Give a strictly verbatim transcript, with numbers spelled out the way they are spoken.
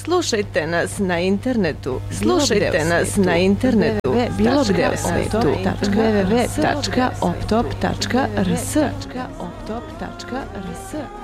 Slušajte nas na internetu. Slušajte nas na internetu. Bilo gde u svetu. w w w tačka optop tačka r s